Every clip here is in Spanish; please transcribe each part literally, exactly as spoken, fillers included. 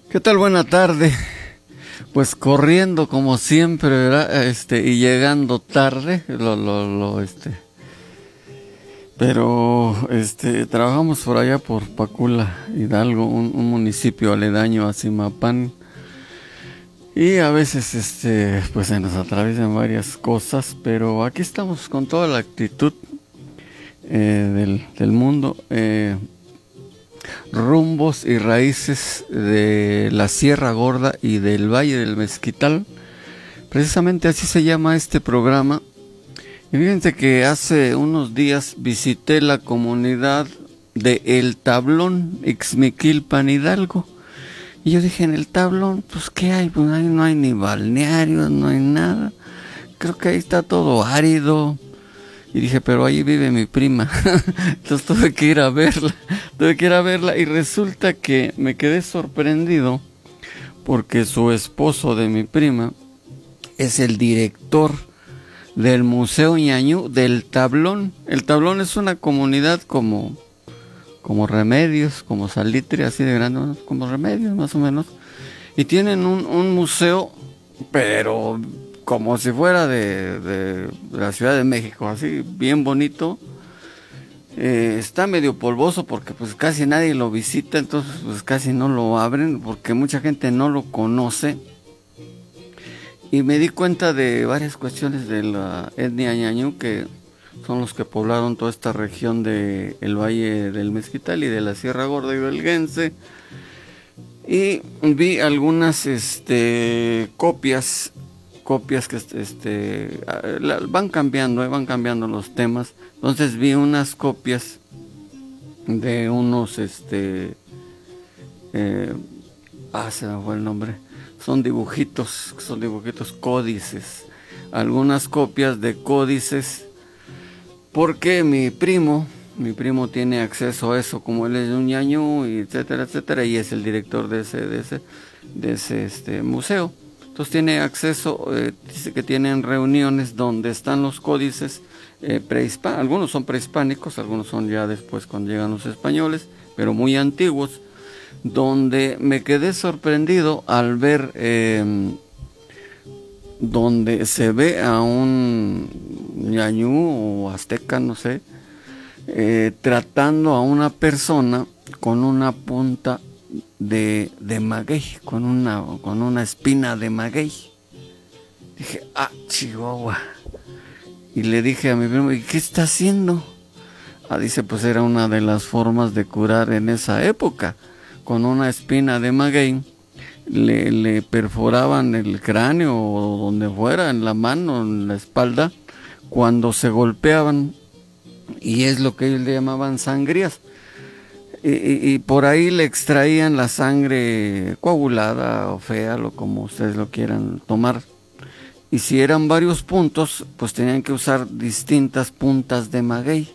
¿Qué tal? Buena tarde. Pues corriendo como siempre, ¿verdad? Este, y llegando tarde, lo, lo, lo, este. Pero, este, trabajamos por allá por Pacula, Hidalgo, un, un municipio aledaño a Zimapán. Y a veces, este, pues se nos atraviesan varias cosas, pero aquí estamos con toda la actitud eh, del, del mundo. Eh, rumbos y raíces de la Sierra Gorda y del Valle del Mezquital. Precisamente así se llama este programa. Y fíjense que hace unos días visité la comunidad de El Tablón, Ixmiquilpan, Hidalgo. Y yo dije, en El Tablón, pues ¿qué hay? Pues ahí no hay ni balnearios, no hay nada. Creo que ahí está todo árido. Y dije, pero ahí vive mi prima. Entonces tuve que ir a verla. Tuve que ir a verla y resulta que me quedé sorprendido porque su esposo de mi prima es el director del Museo Ñañú del Tablón. El Tablón es una comunidad como, como Remedios, como Salitre, así de grande, como Remedios más o menos. Y tienen un, un museo, pero como si fuera de, de, de la Ciudad de México, así bien bonito. Eh, está medio polvoso porque pues casi nadie lo visita, entonces pues casi no lo abren porque mucha gente no lo conoce. Y me di cuenta de varias cuestiones de la etnia ñañú, que son los que poblaron toda esta región del Valle del Mezquital y de la Sierra Gorda hidalguense. Y vi algunas este, copias, copias que este, van cambiando, eh, van cambiando los temas. Entonces vi unas copias de unos, este, eh, ah, se me fue el nombre. Son dibujitos, son dibujitos códices, algunas copias de códices, porque mi primo, mi primo tiene acceso a eso, como él es un ñañú, y etcétera, etcétera, y es el director de ese, de ese, de ese este, museo. Entonces tiene acceso, eh, dice que tienen reuniones donde están los códices eh, prehispánicos, algunos son prehispánicos, algunos son ya después cuando llegan los españoles, pero muy antiguos, donde me quedé sorprendido al ver eh, donde se ve a un ñañú o azteca, no sé, eh, tratando a una persona con una punta de, de maguey, con una, con una espina de maguey. Dije, ah, Chihuahua. Y le dije a mi primo, ¿y qué está haciendo? Ah, dice, pues era una de las formas de curar en esa época. Con una espina de maguey le, le perforaban el cráneo o donde fuera, en la mano, en la espalda, cuando se golpeaban, y es lo que ellos le llamaban sangrías. Y, y, y por ahí le extraían la sangre coagulada o fea, lo como ustedes lo quieran tomar. Y si eran varios puntos, pues tenían que usar distintas puntas de maguey.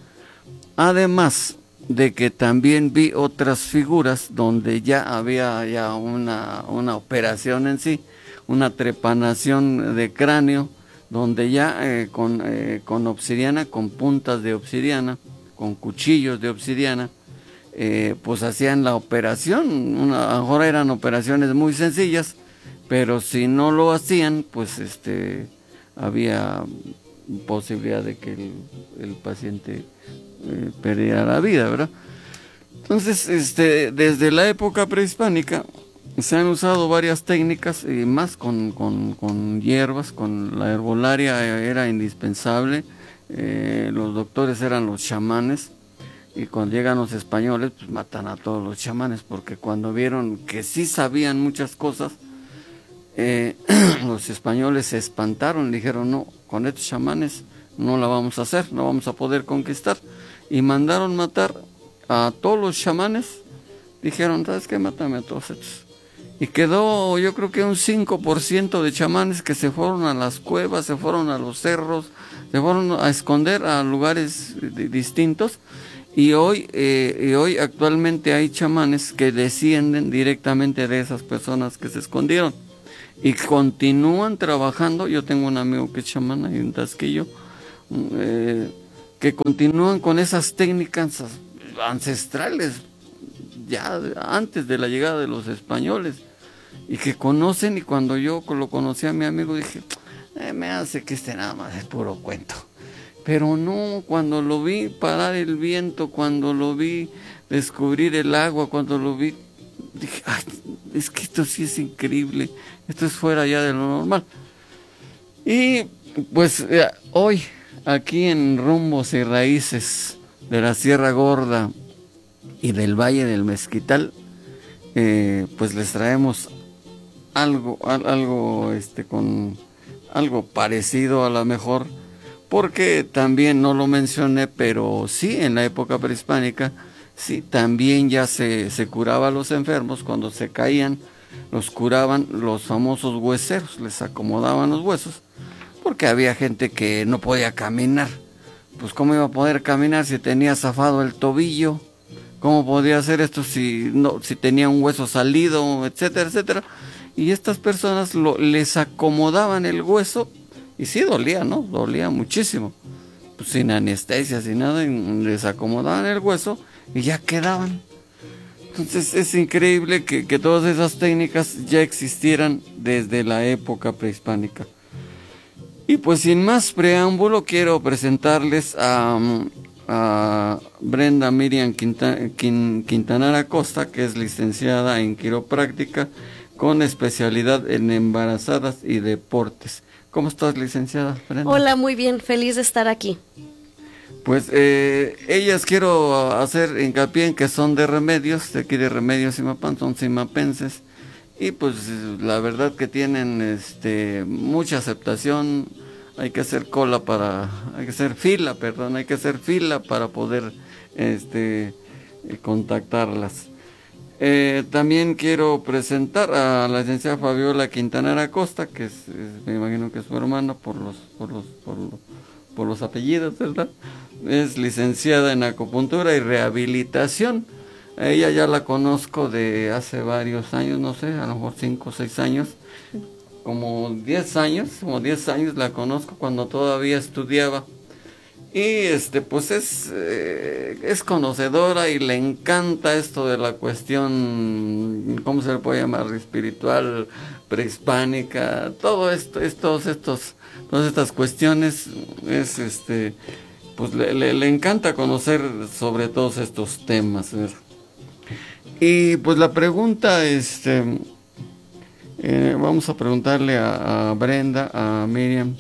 Además de que también vi otras figuras donde ya había ya una, una operación en sí, una trepanación de cráneo, donde ya eh, con, eh, con obsidiana, con puntas de obsidiana, con cuchillos de obsidiana, eh, pues hacían la operación. Una, a lo mejor eran operaciones muy sencillas, pero si no lo hacían, pues este había posibilidad de que el, el paciente Eh, perdiera la vida, ¿verdad? Entonces, este, desde la época prehispánica se han usado varias técnicas, y más con, con, con hierbas, con la herbolaria era indispensable. Eh, los doctores eran los chamanes, y cuando llegan los españoles, pues matan a todos los chamanes, porque cuando vieron que sí sabían muchas cosas, eh, los españoles se espantaron, dijeron, no, con estos chamanes no la vamos a hacer, no vamos a poder conquistar. Y mandaron matar a todos los chamanes. Dijeron, ¿sabes qué? Mátame a todos estos. Y quedó, yo creo que un cinco por ciento de chamanes que se fueron a las cuevas, se fueron a los cerros, se fueron a esconder a lugares distintos. Y hoy, eh, y hoy actualmente hay chamanes que descienden directamente de esas personas que se escondieron. Y continúan trabajando. Yo tengo un amigo que es chamán y un tasquillo. Eh, que continúan con esas técnicas ancestrales ya antes de la llegada de los españoles, y que conocen, y cuando yo lo conocí a mi amigo dije, eh, me hace que este nada más es puro cuento. Pero no, cuando lo vi parar el viento, cuando lo vi descubrir el agua, cuando lo vi, dije, ay, es que esto sí es increíble, esto es fuera ya de lo normal. Y pues eh, hoy, aquí en Rumbos y Raíces de la Sierra Gorda y del Valle del Mezquital, eh, pues les traemos algo, algo, este, con algo parecido a lo mejor, porque también no lo mencioné, pero sí, en la época prehispánica, sí, también ya se, se curaba a los enfermos cuando se caían, los curaban los famosos hueseros, les acomodaban los huesos, porque había gente que no podía caminar. Pues cómo iba a poder caminar si tenía zafado el tobillo, cómo podía hacer esto si no, si tenía un hueso salido, etcétera, etcétera. Y estas personas lo, les acomodaban el hueso, y sí dolía, ¿no? Dolía muchísimo. Pues sin anestesia, sin nada, les acomodaban el hueso y ya quedaban. Entonces es increíble que, que todas esas técnicas ya existieran desde la época prehispánica. Y pues sin más preámbulo, quiero presentarles a, a Brenda Miriam Quinta, Quin, Quintanar Costa, que es licenciada en quiropráctica con especialidad en embarazadas y deportes. ¿Cómo estás, licenciada Brenda? Hola, muy bien, feliz de estar aquí. Pues eh, ellas quiero hacer hincapié en que son de Remedios, de aquí de Remedios Zimapán, son zimapenses, y pues la verdad que tienen este mucha aceptación. Hay que hacer cola para, hay que hacer fila, perdón, hay que hacer fila para poder este contactarlas. Eh, también quiero presentar a la licenciada Fabiola Quintanar Acosta, que es, es, me imagino que es su hermana por los, por los, por los, por los apellidos, ¿verdad? Es licenciada en acupuntura y rehabilitación. A ella ya la conozco de hace varios años, no sé, a lo mejor cinco o seis años, como diez años, como diez años la conozco cuando todavía estudiaba. Y este pues es, eh, es conocedora y le encanta esto de la cuestión, ¿cómo se le puede llamar? Espiritual, prehispánica, todo esto, estos, estos, todas estas cuestiones, es este, pues le, le, le encanta conocer sobre todos estos temas, ¿verdad? Y pues la pregunta, este, eh, vamos a preguntarle a, a Brenda, a Miriam,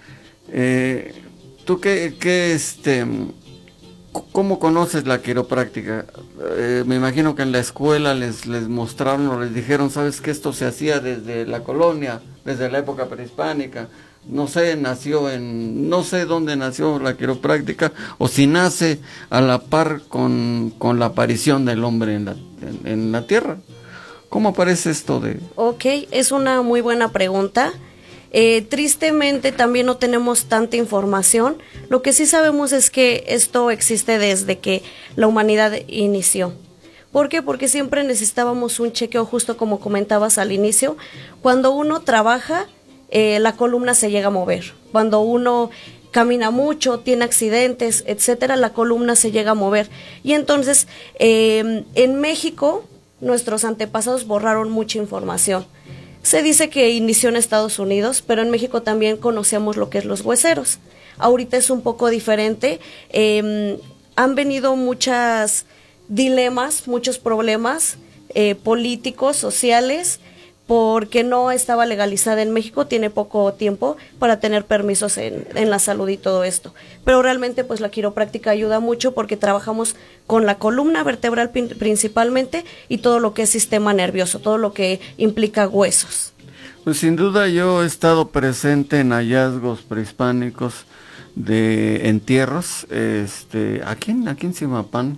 eh, ¿tú qué, qué, este, cómo conoces la quiropráctica? Eh, me imagino que en la escuela les, les mostraron o les dijeron, ¿sabes que esto se hacía desde la colonia, desde la época prehispánica? No sé, nació en, no sé dónde nació la quiropráctica, o si nace a la par con, con la aparición del hombre en la, en, en la tierra. ¿Cómo aparece esto de...? Ok, es una muy buena pregunta. Eh, tristemente también no tenemos tanta información. Lo que sí sabemos es que esto existe desde que la humanidad inició. ¿Por qué? Porque siempre necesitábamos un chequeo, justo como comentabas al inicio. Cuando uno trabaja, eh, la columna se llega a mover. Cuando uno camina mucho, tiene accidentes, etcétera, la columna se llega a mover. Y entonces, eh, en México, nuestros antepasados borraron mucha información. Se dice que inició en Estados Unidos, pero en México también conocíamos lo que es los hueseros. Ahorita es un poco diferente. Eh, han venido muchos dilemas, muchos problemas eh, políticos, sociales, porque no estaba legalizada en México, tiene poco tiempo para tener permisos en, en la salud y todo esto. Pero realmente pues la quiropráctica ayuda mucho porque trabajamos con la columna vertebral principalmente y todo lo que es sistema nervioso, todo lo que implica huesos. Pues sin duda yo he estado presente en hallazgos prehispánicos de entierros, este, aquí en, aquí en Zimapán.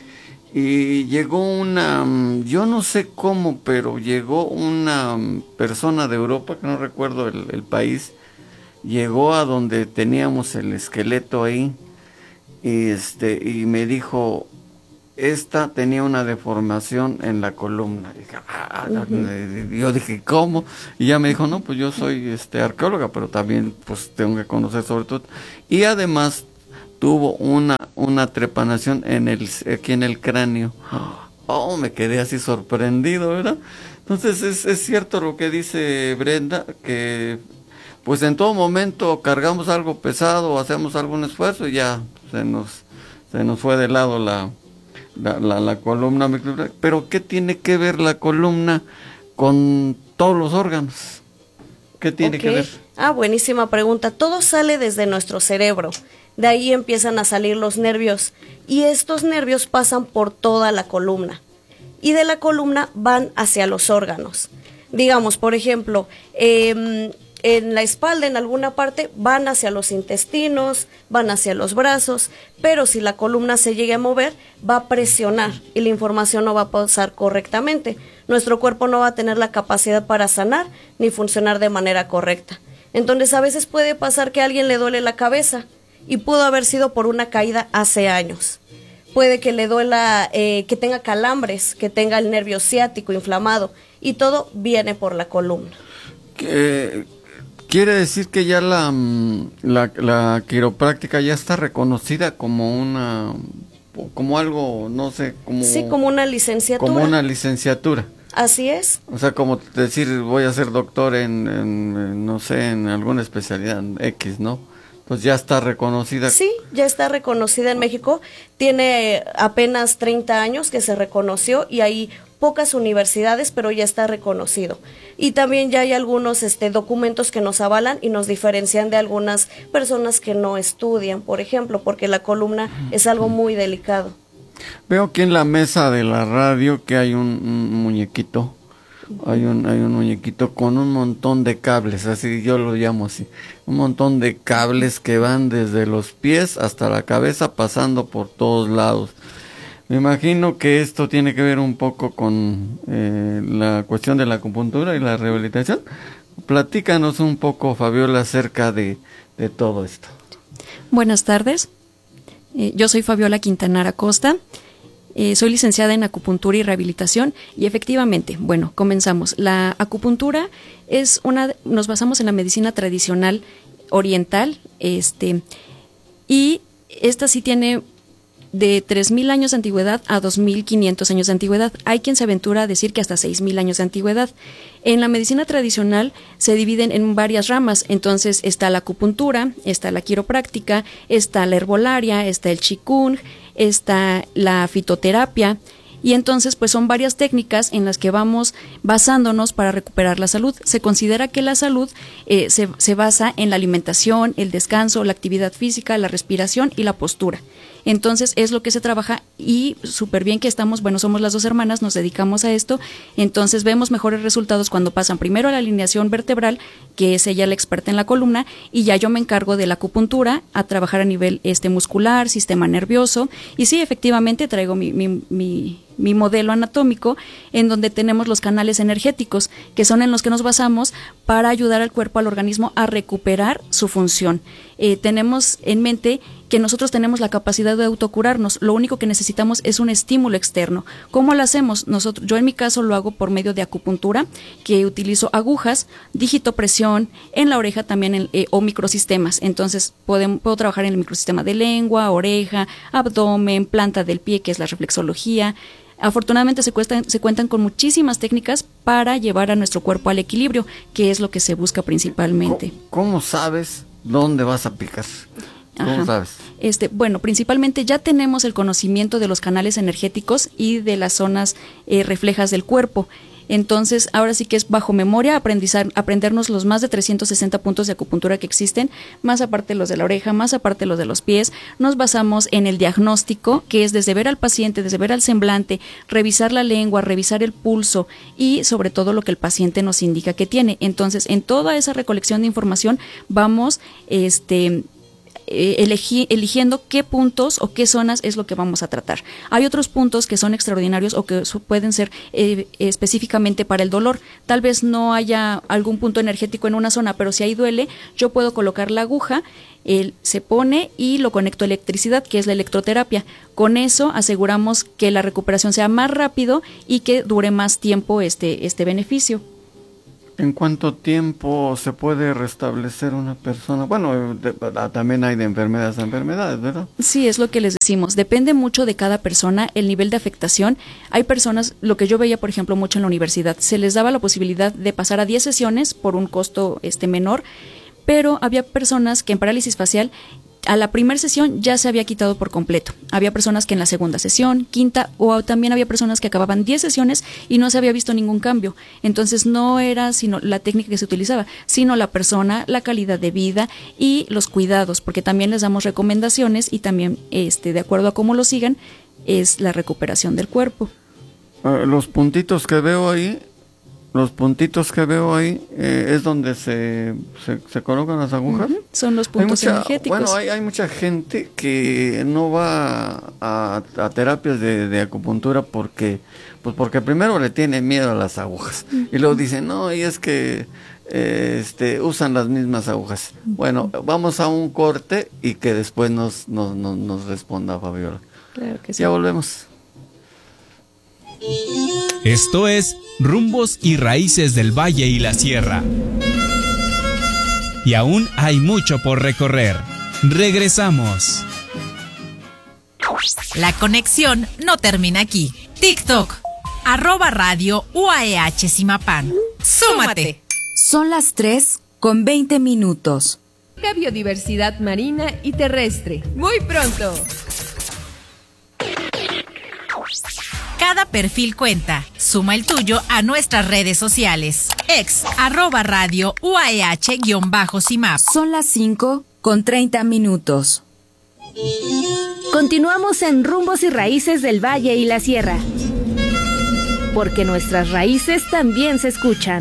Y llegó una, yo no sé cómo, pero llegó una persona de Europa, que no recuerdo el, el país, llegó a donde teníamos el esqueleto ahí, y, este, y me dijo, esta tenía una deformación en la columna. Y dije, ah, uh-huh. Yo dije, ¿cómo? Y ella me dijo, no, pues yo soy este, arqueóloga, pero también pues tengo que conocer sobre todo. Y además tuvo una una trepanación en el aquí en el cráneo. oh, me quedé así sorprendido, ¿verdad? Entonces es, es cierto lo que dice Brenda, que pues en todo momento cargamos algo pesado, hacemos algún esfuerzo y ya se nos, se nos fue de lado la, la, la, la columna vertebral. Pero ¿qué tiene que ver la columna con todos los órganos? ¿Qué tiene Okay. que ver? Ah, buenísima pregunta. Todo sale desde nuestro cerebro. De ahí empiezan a salir los nervios. Y estos nervios pasan por toda la columna. Y de la columna van hacia los órganos. Digamos, por ejemplo, eh, en la espalda, en alguna parte, van hacia los intestinos, van hacia los brazos, pero si la columna se llega a mover, va a presionar y la información no va a pasar correctamente. Nuestro cuerpo no va a tener la capacidad para sanar ni funcionar de manera correcta. Entonces, a veces puede pasar que a alguien le duele la cabeza y pudo haber sido por una caída hace años. Puede que le duela, eh, que tenga calambres, que tenga el nervio ciático inflamado y todo viene por la columna. ¿Qué quiere decir que ya la, la, la quiropráctica ya está reconocida como una, como algo, no sé, como... Sí, como una licenciatura. Como una licenciatura. Así es. O sea, como decir, voy a ser doctor en, en no sé, en alguna especialidad X, ¿no? Pues ya está reconocida. Sí, ya está reconocida en México. Tiene apenas treinta años que se reconoció y hay pocas universidades, pero ya está reconocido. Y también ya hay algunos este, documentos que nos avalan y nos diferencian de algunas personas que no estudian, por ejemplo, porque la columna es algo muy delicado. Veo aquí en la mesa de la radio que hay un, un muñequito. Hay un, hay un muñequito con un montón de cables, así yo lo llamo así, un montón de cables que van desde los pies hasta la cabeza pasando por todos lados. Me imagino que esto tiene que ver un poco con eh, la cuestión de la acupuntura y la rehabilitación. Platícanos un poco, Fabiola, acerca de, de todo esto. Buenas tardes, eh, yo soy Fabiola Quintanar Acosta. Eh, soy licenciada en acupuntura y rehabilitación y efectivamente, bueno, comenzamos. La acupuntura es una, nos basamos en la medicina tradicional oriental, este, y esta sí tiene de tres mil años de antigüedad a dos mil quinientos años de antigüedad. Hay quien se aventura a decir que hasta seis mil años de antigüedad. En la medicina tradicional se dividen en varias ramas, entonces está la acupuntura, está la quiropráctica, está la herbolaria, está el qigong, está la fitoterapia, y entonces pues son varias técnicas en las que vamos basándonos para recuperar la salud. Se considera que la salud eh, se, se basa en la alimentación, el descanso, la actividad física, la respiración y la postura. Entonces es lo que se trabaja y súper bien que estamos, bueno, somos las dos hermanas, nos dedicamos a esto, entonces vemos mejores resultados cuando pasan primero a la alineación vertebral, que es ella la experta en la columna, y ya yo me encargo de la acupuntura, a trabajar a nivel este muscular, sistema nervioso, y sí, efectivamente traigo mi, mi, mi, mi modelo anatómico en donde tenemos los canales energéticos, que son en los que nos basamos para ayudar al cuerpo, al organismo a recuperar su función. Eh, tenemos en mente que nosotros tenemos la capacidad de autocurarnos, lo único que necesitamos es un estímulo externo. ¿Cómo lo hacemos? Nosotros, yo en mi caso lo hago por medio de acupuntura, que utilizo agujas, digitopresión, en la oreja también en, eh, o microsistemas, entonces puedo, puedo trabajar en el microsistema de lengua, oreja, abdomen, planta del pie, que es la reflexología. Afortunadamente se, cuestan, se cuentan con muchísimas técnicas para llevar a nuestro cuerpo al equilibrio, que es lo que se busca principalmente. ¿Cómo, cómo sabes dónde vas a picar? ¿Cómo Ajá. sabes? Este, bueno, principalmente ya tenemos el conocimiento de los canales energéticos y de las zonas eh, reflejas del cuerpo. Entonces, ahora sí que es bajo memoria aprendizar, aprendernos los más de trescientos sesenta puntos de acupuntura que existen, más aparte los de la oreja, más aparte los de los pies. Nos basamos en el diagnóstico, que es desde ver al paciente, desde ver al semblante, revisar la lengua, revisar el pulso y sobre todo lo que el paciente nos indica que tiene. Entonces, en toda esa recolección de información vamos, este... Elegí, eligiendo qué puntos o qué zonas es lo que vamos a tratar. Hay otros puntos que son extraordinarios o que pueden ser eh, específicamente para el dolor. Tal vez no haya algún punto energético en una zona, pero si ahí duele, yo puedo colocar la aguja, él se pone y lo conecto a electricidad, que es la electroterapia. Con eso aseguramos que la recuperación sea más rápido y que dure más tiempo este, este beneficio. ¿En cuánto tiempo se puede restablecer una persona? Bueno, de, de, también hay de enfermedades a enfermedades, ¿verdad? Sí, es lo que les decimos. Depende mucho de cada persona el nivel de afectación. Hay personas, lo que yo veía, por ejemplo, mucho en la universidad, se les daba la posibilidad de pasar a diez sesiones por un costo este menor, pero había personas que en parálisis facial a la primera sesión ya se había quitado por completo. Había personas que en la segunda sesión, quinta, o también había personas que acababan diez sesiones y no se había visto ningún cambio. Entonces no era sino la técnica que se utilizaba, sino la persona, la calidad de vida y los cuidados, porque también les damos recomendaciones y también, este, de acuerdo a cómo lo sigan, es la recuperación del cuerpo. Uh, los puntitos que veo ahí, los puntitos que veo ahí, eh, es donde se, se, se colocan las agujas. Uh-huh. Son los puntos hay mucha, energéticos. Bueno, hay, hay mucha gente que no va a, a terapias de, de acupuntura porque, pues porque primero le tienen miedo a las agujas. Uh-huh. Y luego dicen, no, y es que eh, este, usan las mismas agujas. Uh-huh. Bueno, vamos a un corte y que después nos, nos, nos, nos responda Fabiola. Claro que sí. Ya volvemos. Esto es Rumbos y Raíces del Valle y la Sierra. Y aún hay mucho por recorrer. Regresamos. La conexión no termina aquí. TikTok, arroba radio U A E H Zimapán. ¡Súmate! Son las tres con veinte minutos. Biodiversidad marina y terrestre. Muy pronto. Cada perfil cuenta. Suma el tuyo a nuestras redes sociales. Ex, arroba radio U A E H guión bajo Zimap. Son las cinco con treinta minutos. Continuamos en Rumbos y Raíces del Valle y la Sierra. Porque nuestras raíces también se escuchan.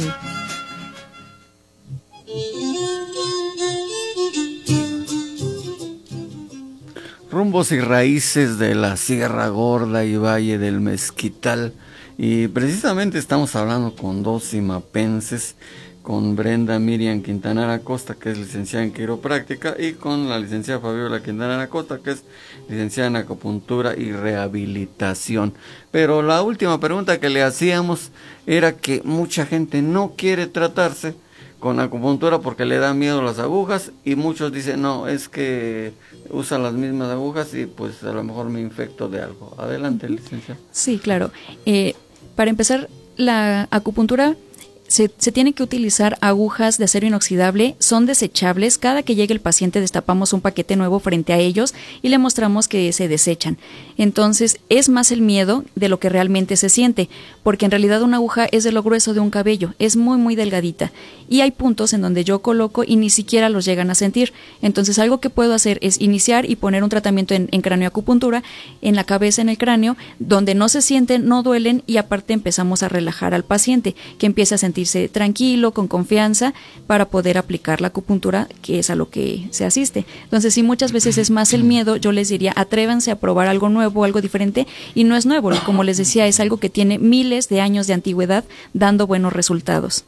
Rumbos y Raíces de la Sierra Gorda y Valle del Mezquital. Y precisamente estamos hablando con dos zimapenses, con Brenda Miriam Quintanar Acosta, que es licenciada en quiropráctica, y con la licenciada Fabiola Quintanar Acosta, que es licenciada en acupuntura y rehabilitación. Pero la última pregunta que le hacíamos era que mucha gente no quiere tratarse con acupuntura porque le da miedo las agujas, y muchos dicen, no, es que usan las mismas agujas y pues a lo mejor me infecto de algo. Adelante, licenciada. Sí, claro. Eh, para empezar, la acupuntura Se, se tiene que utilizar agujas de acero inoxidable, son desechables. Cada que llegue el paciente destapamos un paquete nuevo frente a ellos y le mostramos que se desechan. Entonces es más el miedo de lo que realmente se siente, porque en realidad una aguja es de lo grueso de un cabello, es muy muy delgadita y hay puntos en donde yo coloco y ni siquiera los llegan a sentir. Entonces algo que puedo hacer es iniciar y poner un tratamiento en, en craneoacupuntura, en la cabeza, en el cráneo, donde no se sienten, no duelen, y aparte empezamos a relajar al paciente, que empiece a sentir sentirse tranquilo, con confianza, para poder aplicar la acupuntura, que es a lo que se asiste. Entonces, si muchas veces es más el miedo, yo les diría, atrévanse a probar algo nuevo, algo diferente, y no es nuevo, como les decía, es algo que tiene miles de años de antigüedad dando buenos resultados.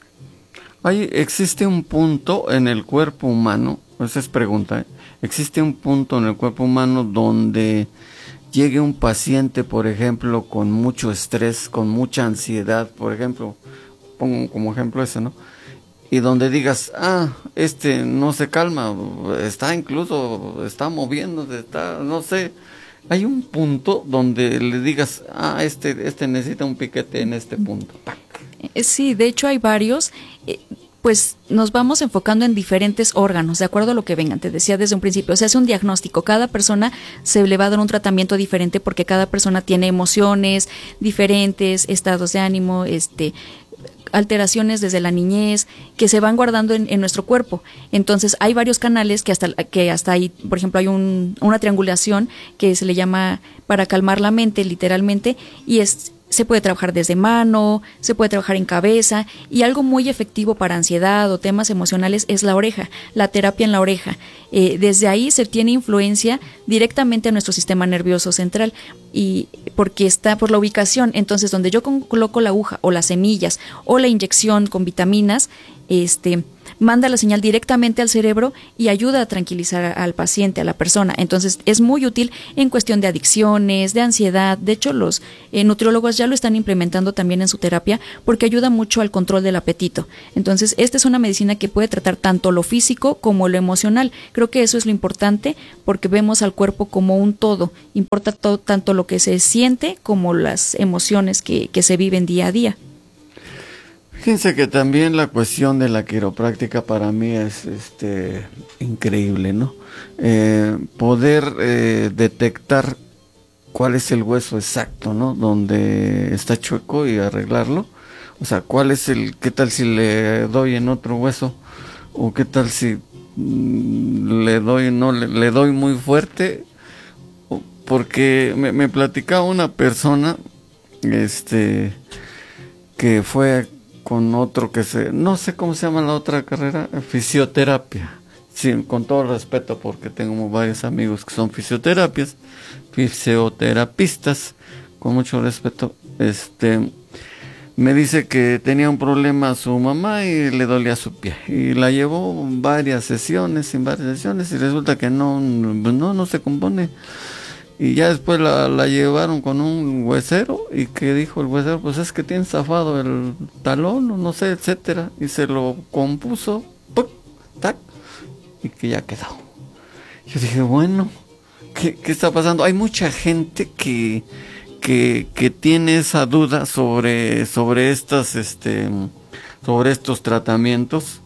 Hay, existe un punto en el cuerpo humano, esa es pregunta, ¿eh? Existe un punto en el cuerpo humano donde llegue un paciente, por ejemplo, con mucho estrés, con mucha ansiedad, por ejemplo, pongo como ejemplo ese, ¿no? Y donde digas, ah, este no se calma, está incluso, está moviéndose, está, no sé. Hay un punto donde le digas, ah, este, este necesita un piquete en este punto. Sí, de hecho hay varios. Eh, pues nos vamos enfocando en diferentes órganos, de acuerdo a lo que vengan. Te decía desde un principio, se hace un diagnóstico, cada persona se le va a dar un tratamiento diferente porque cada persona tiene emociones diferentes, estados de ánimo, este... alteraciones desde la niñez que se van guardando en, en nuestro cuerpo. Entonces hay varios canales que hasta que hasta ahí, por ejemplo, hay un, una triangulación que se le llama para calmar la mente, literalmente, y es se puede trabajar desde mano, se puede trabajar en cabeza, y algo muy efectivo para ansiedad o temas emocionales es la oreja, la terapia en la oreja. Eh, desde ahí se tiene influencia directamente a nuestro sistema nervioso central, y porque está por la ubicación. Entonces, donde yo coloco la aguja o las semillas o la inyección con vitaminas, este manda la señal directamente al cerebro y ayuda a tranquilizar al paciente, a la persona. Entonces es muy útil en cuestión de adicciones, de ansiedad. De hecho, los eh, nutriólogos ya lo están implementando también en su terapia porque ayuda mucho al control del apetito. Entonces, esta es una medicina que puede tratar tanto lo físico como lo emocional. Creo que eso es lo importante porque vemos al cuerpo como un todo. Importa todo, tanto lo que se siente como las emociones que, que se viven día a día. Fíjense que también la cuestión de la quiropráctica para mí es este increíble, ¿no? Eh, poder eh, detectar cuál es el hueso exacto, ¿no? Donde está chueco y arreglarlo. O sea, cuál es el, qué tal si le doy en otro hueso, o qué tal si mm, le doy, no, le, le doy muy fuerte, porque me, me platicaba una persona, este, que fue con otro que se, no sé cómo se llama la otra carrera, fisioterapia. Sí, con todo el respeto, porque tengo varios amigos que son fisioterapias, fisioterapistas, con mucho respeto. Este, me dice que tenía un problema a su mamá y le dolía su pie, y la llevó varias sesiones, en varias sesiones, y resulta que no, no, no se compone. Y ya después la, la llevaron con un huesero, y que dijo el huesero, pues es que tiene zafado el talón, o no sé, etcétera, y se lo compuso, ¡puc! ¡Tac! Y que ya quedó. Yo dije, bueno, ¿qué, qué está pasando? Hay mucha gente que, que, que tiene esa duda sobre, sobre estas, este, sobre estos tratamientos.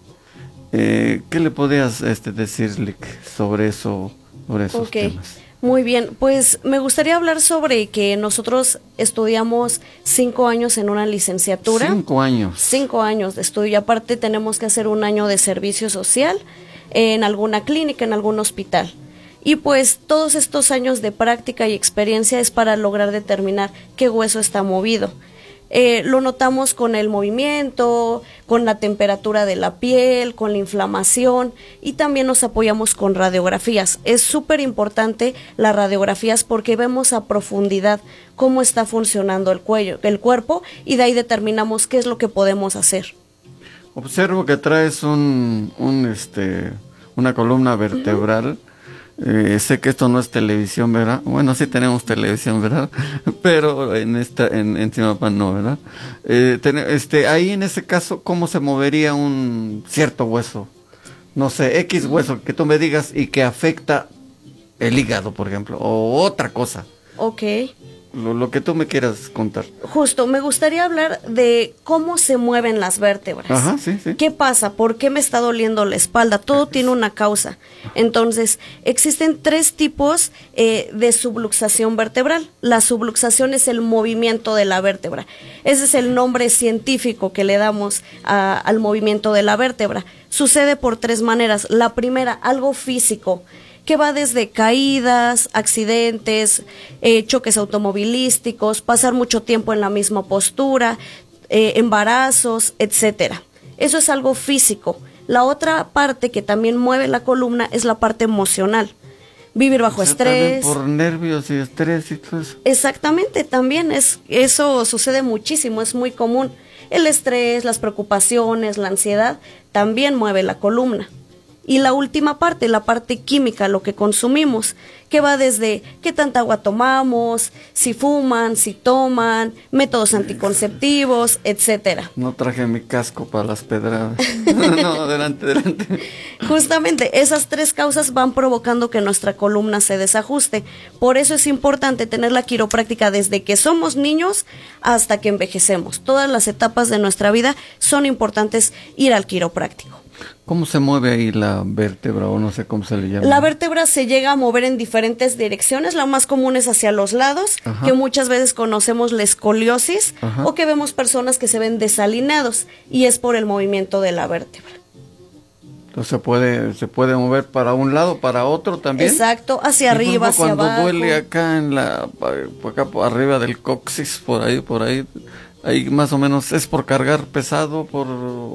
Eh, ¿Qué le podrías este, decirle sobre eso, sobre esos okay. temas? Muy bien, pues me gustaría hablar sobre que nosotros estudiamos cinco años en una licenciatura. Cinco años. Cinco años de estudio, y aparte tenemos que hacer un año de servicio social en alguna clínica, en algún hospital. Y pues todos estos años de práctica y experiencia es para lograr determinar qué hueso está movido. Eh, lo notamos con el movimiento, con la temperatura de la piel, con la inflamación, y también nos apoyamos con radiografías. Es súper importante las radiografías porque vemos a profundidad cómo está funcionando el cuello, el cuerpo, y de ahí determinamos qué es lo que podemos hacer. Observo que traes un, un este, una columna vertebral. Uh-huh. Eh, sé que esto no es televisión, ¿verdad? Bueno, sí tenemos televisión, ¿verdad? Pero en esta, en, en Zimapan no, ¿verdad? Eh, ten, este, ahí en ese caso, ¿cómo se movería un cierto hueso? No sé, X hueso, que tú me digas, y que afecta el hígado, por ejemplo, o otra cosa. Ok. Lo, lo que tú me quieras contar. Justo, me gustaría hablar de cómo se mueven las vértebras. Ajá, sí, sí. ¿Qué pasa? ¿Por qué me está doliendo la espalda? Todo tiene una causa. Entonces, existen tres tipos eh, de subluxación vertebral. La subluxación es el movimiento de la vértebra. Ese es el nombre científico que le damos a, al movimiento de la vértebra. Sucede por tres maneras. La primera, algo físico, que va desde caídas, accidentes, eh, choques automovilísticos, pasar mucho tiempo en la misma postura, eh, embarazos, etcétera. Eso es algo físico. La otra parte que también mueve la columna es la parte emocional. Vivir bajo o sea, estrés. Por nervios y estrés y todo eso. Exactamente, también es, eso sucede muchísimo, es muy común. El estrés, las preocupaciones, la ansiedad, también mueve la columna. Y la última parte, la parte química, lo que consumimos, que va desde qué tanta agua tomamos, si fuman, si toman, métodos anticonceptivos, etcétera. No traje mi casco para las pedradas. No, adelante, adelante. Justamente, esas tres causas van provocando que nuestra columna se desajuste. Por eso es importante tener la quiropráctica desde que somos niños hasta que envejecemos. Todas las etapas de nuestra vida son importantes ir al quiropráctico. ¿Cómo se mueve ahí la vértebra, o no sé cómo se le llama? La vértebra se llega a mover en diferentes direcciones. La más común es hacia los lados, ajá, que muchas veces conocemos la escoliosis, ajá, o que vemos personas que se ven desalineados, y es por el movimiento de la vértebra. Entonces se puede, se puede mover para un lado, para otro también. Exacto, hacia arriba, hacia cuando abajo. Cuando duele acá en la, por acá por arriba del coxis, por ahí, por ahí, ahí más o menos es por cargar pesado, por o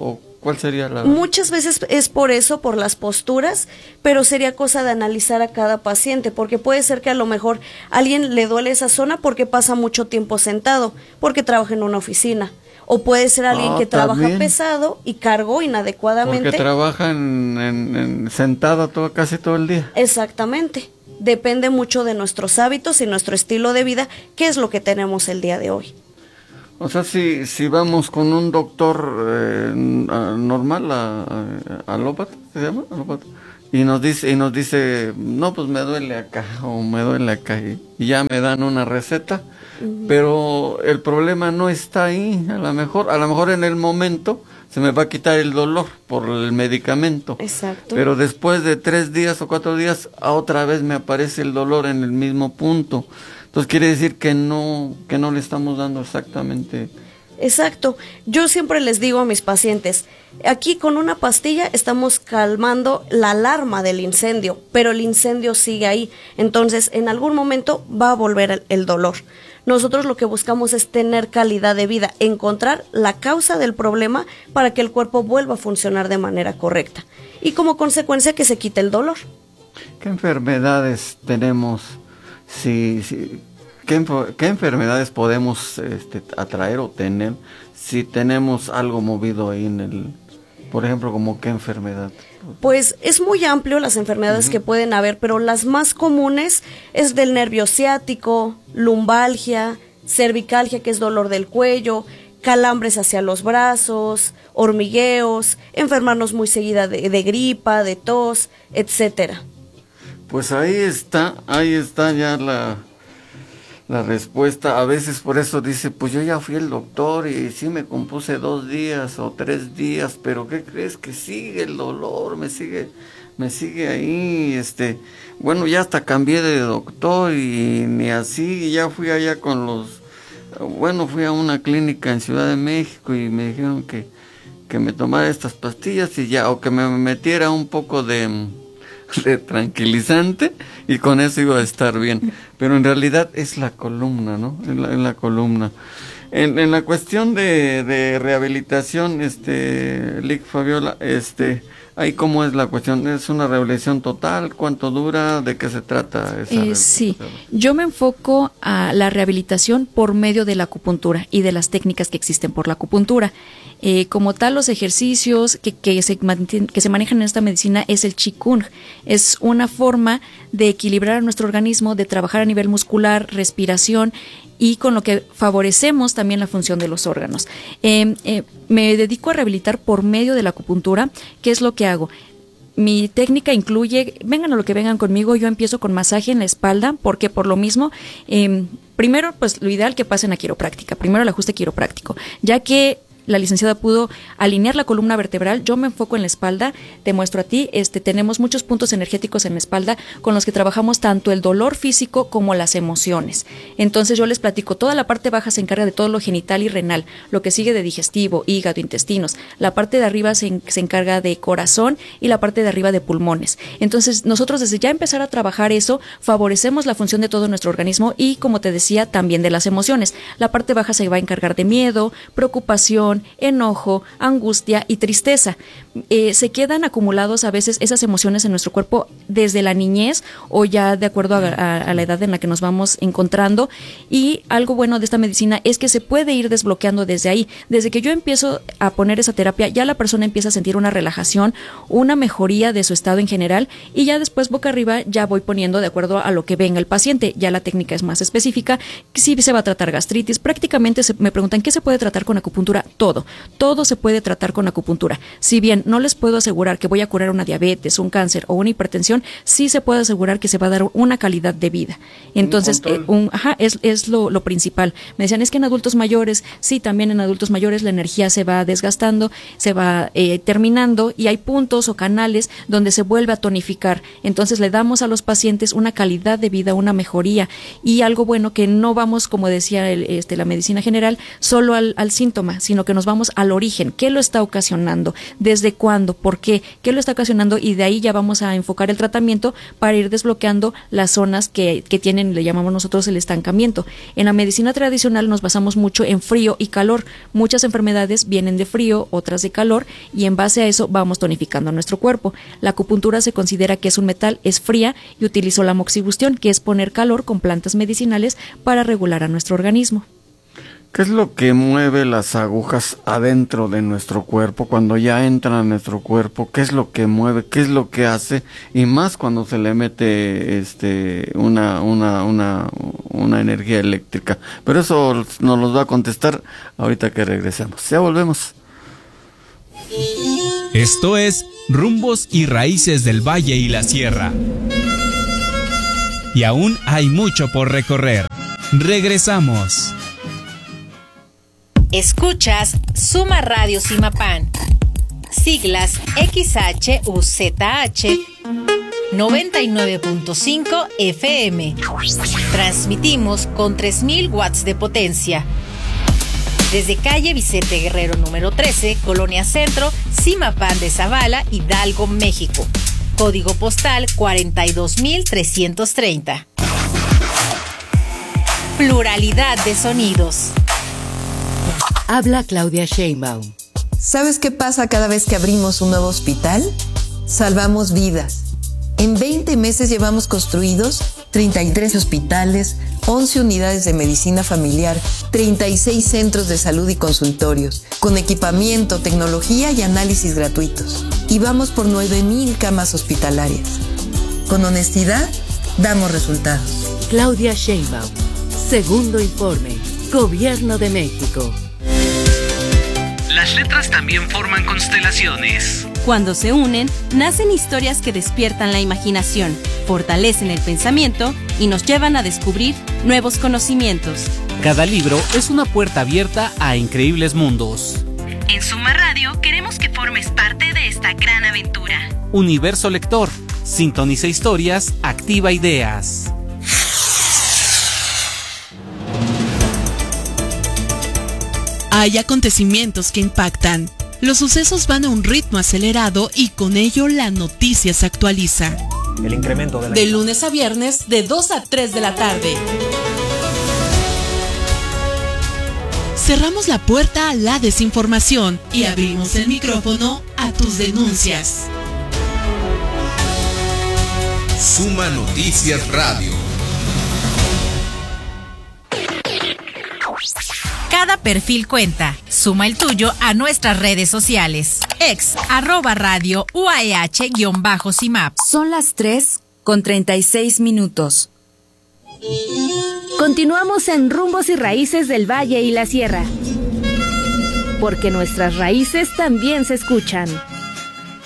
¿Cuál sería la...? Muchas veces es por eso, por las posturas, pero sería cosa de analizar a cada paciente, porque puede ser que a lo mejor a alguien le duele esa zona porque pasa mucho tiempo sentado, porque trabaja en una oficina. O puede ser alguien Ah, que trabaja también. pesado y cargó inadecuadamente. Porque trabaja en, en, en sentada todo, casi todo el día. Exactamente. Depende mucho de nuestros hábitos y nuestro estilo de vida, que es lo que tenemos el día de hoy. O sea, si, si vamos con un doctor eh, normal, a, a, alópata, ¿se llama? Alópata. Y nos dice, y nos dice, no, pues me duele acá, o me duele acá, y, y ya me dan una receta, uh-huh. Pero el problema no está ahí, a lo mejor, a lo mejor en el momento se me va a quitar el dolor por el medicamento. Exacto. Pero después de tres días o cuatro días, a otra vez me aparece el dolor en el mismo punto. Entonces quiere decir que no, que no le estamos dando exactamente. Exacto. Yo siempre les digo a mis pacientes, aquí con una pastilla estamos calmando la alarma del incendio, pero el incendio sigue ahí. Entonces, en algún momento va a volver el, el dolor. Nosotros lo que buscamos es tener calidad de vida, encontrar la causa del problema para que el cuerpo vuelva a funcionar de manera correcta. Y como consecuencia que se quite el dolor. ¿Qué enfermedades tenemos? Si, si, ¿qué, ¿Qué enfermedades podemos este, atraer o tener si tenemos algo movido ahí en el, por ejemplo, como qué enfermedad? Pues es muy amplio las enfermedades uh-huh. que pueden haber, pero las más comunes es del nervio ciático, lumbalgia, cervicalgia, que es dolor del cuello, calambres hacia los brazos, hormigueos, enfermarnos muy seguida de, de gripa, de tos, etcétera. Pues ahí está, ahí está ya la, la respuesta. A veces por eso dice, pues yo ya fui al doctor y sí me compuse dos días o tres días, pero ¿qué crees? Que sigue el dolor, me sigue, me sigue ahí, este, bueno, ya hasta cambié de doctor y ni así, ya fui allá con los, bueno, fui a una clínica en Ciudad de México y me dijeron que, que me tomara estas pastillas y ya, o que me metiera un poco de... de tranquilizante y con eso iba a estar bien, pero en realidad es la columna, ¿no? En la, en la columna. En, en la cuestión de, de rehabilitación, este, Lic Fabiola, este, ahí cómo es la cuestión, ¿es una rehabilitación total? ¿Cuánto dura? ¿De qué se trata esa eh, Sí, yo me enfoco a la rehabilitación por medio de la acupuntura y de las técnicas que existen por la acupuntura. Eh, como tal, los ejercicios que, que, se que se manejan en esta medicina es el Qigong. Es una forma de equilibrar a nuestro organismo, de trabajar a nivel muscular, respiración, y con lo que favorecemos también la función de los órganos. Eh, eh, me dedico a rehabilitar por medio de la acupuntura. ¿Qué es lo que hago? Mi técnica incluye, vengan a lo que vengan conmigo, yo empiezo con masaje en la espalda, porque por lo mismo, eh, primero, pues lo ideal que pasen a quiropráctica, primero el ajuste quiropráctico, ya que la licenciada pudo alinear la columna vertebral, yo me enfoco en la espalda, te muestro a ti, este, tenemos muchos puntos energéticos en la espalda con los que trabajamos tanto el dolor físico como las emociones. Entonces yo les platico, toda la parte baja se encarga de todo lo genital y renal, lo que sigue de digestivo, hígado, intestinos, la parte de arriba se, en, se encarga de corazón y la parte de arriba de pulmones. Entonces nosotros desde ya empezar a trabajar eso, favorecemos la función de todo nuestro organismo y, como te decía, también de las emociones. La parte baja se va a encargar de miedo, preocupación, enojo, angustia y tristeza. Eh, se quedan acumulados a veces esas emociones en nuestro cuerpo desde la niñez o ya de acuerdo a, a, a la edad en la que nos vamos encontrando, y algo bueno de esta medicina es que se puede ir desbloqueando desde ahí. Desde que yo empiezo a poner esa terapia, ya la persona empieza a sentir una relajación, una mejoría de su estado en general, y ya después boca arriba ya voy poniendo de acuerdo a lo que venga el paciente. Ya la técnica es más específica, si se va a tratar gastritis, prácticamente se, me preguntan ¿qué se puede tratar con acupuntura? Todo, todo se puede tratar con acupuntura. Si bien no les puedo asegurar que voy a curar una diabetes, un cáncer o una hipertensión, sí se puede asegurar que se va a dar una calidad de vida. Entonces, un eh, un, ajá, es, es lo, lo principal. Me decían, es que en adultos mayores, sí, también en adultos mayores la energía se va desgastando, se va eh, terminando, y hay puntos o canales donde se vuelve a tonificar. Entonces le damos a los pacientes una calidad de vida, una mejoría, y algo bueno que no vamos, como decía el, este, la medicina general, solo al, al síntoma, sino que nos vamos al origen. ¿Qué lo está ocasionando? ¿Desde cuándo, por qué, qué lo está ocasionando, y de ahí ya vamos a enfocar el tratamiento para ir desbloqueando las zonas que, que tienen, le llamamos nosotros el estancamiento. En la medicina tradicional nos basamos mucho en frío y calor. Muchas enfermedades vienen de frío, otras de calor, y en base a eso vamos tonificando nuestro cuerpo. La acupuntura se considera que es un metal, es fría, y utilizo la moxibustión, que es poner calor con plantas medicinales para regular a nuestro organismo. ¿Qué es lo que mueve las agujas adentro de nuestro cuerpo cuando ya entran a nuestro cuerpo? ¿Qué es lo que mueve? ¿Qué es lo que hace? Y más cuando se le mete este una una una una energía eléctrica. Pero eso nos lo va a contestar ahorita que regresemos. Ya volvemos. Esto es Rumbos y Raíces del Valle y la Sierra. Y aún hay mucho por recorrer. Regresamos. Escuchas Suma Radio Zimapán, siglas X H U Z H noventa y nueve punto cinco F M. Transmitimos con tres mil watts de potencia. Desde calle Vicente Guerrero número trece, Colonia Centro, Zimapán de Zavala, Hidalgo, México. Código postal cuarenta y dos mil trescientos treinta. Pluralidad de sonidos. Habla Claudia Sheinbaum. ¿Sabes qué pasa cada vez que abrimos un nuevo hospital? Salvamos vidas. En veinte meses llevamos construidos treinta y tres hospitales, once unidades de medicina familiar, treinta y seis centros de salud y consultorios, con equipamiento, tecnología y análisis gratuitos. Y vamos por nueve mil camas hospitalarias. Con honestidad, damos resultados. Claudia Sheinbaum. Segundo informe. Gobierno de México. Las letras también forman constelaciones. Cuando se unen, nacen historias que despiertan la imaginación, fortalecen el pensamiento y nos llevan a descubrir nuevos conocimientos. Cada libro es una puerta abierta a increíbles mundos. En Suma Radio queremos que formes parte de esta gran aventura. Universo Lector. Sintoniza historias, activa ideas. Hay acontecimientos que impactan. Los sucesos van a un ritmo acelerado y con ello la noticia se actualiza. El incremento de la... De lunes a viernes, de dos a tres de la tarde. Cerramos la puerta a la desinformación y abrimos el micrófono a tus denuncias. Suma Noticias Radio. Cada perfil cuenta. Suma el tuyo a nuestras redes sociales. Ex, arroba radio, U A E H, guión bajo, CIMAP. Son las tres con treinta y seis minutos. Continuamos en Rumbos y Raíces del Valle y la Sierra. Porque nuestras raíces también se escuchan.